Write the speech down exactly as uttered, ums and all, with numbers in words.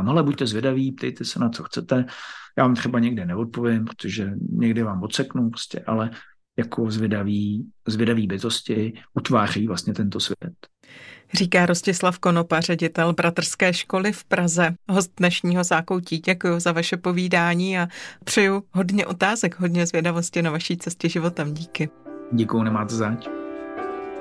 říkám, ale buďte zvědaví, ptejte se na co chcete, já vám třeba někde neodpovím, protože někde vám odseknu prostě, ale jako zvědaví, zvědaví bytosti utváří vlastně tento svět. Říká Rostislav Konopa, ředitel Bratrské školy v Praze, host dnešního Zákoutí. Děkuji za vaše povídání a přeju hodně otázek, hodně zvědavosti na vaší cestě životem. Díky. Děkuji, nemáte zač.